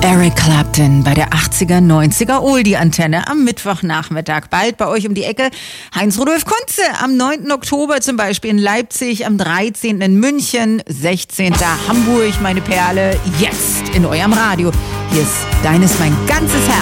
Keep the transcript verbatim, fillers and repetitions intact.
Eric Clapton bei der achtziger, neunziger Oldie-Antenne am Mittwochnachmittag. Bald bei euch um die Ecke Heinz-Rudolf Kunze am neunten Oktober zum Beispiel in Leipzig, am dreizehnten in München, sechzehnten Hamburg, meine Perle, jetzt in eurem Radio. Hier ist Deines mein ganzes Herz.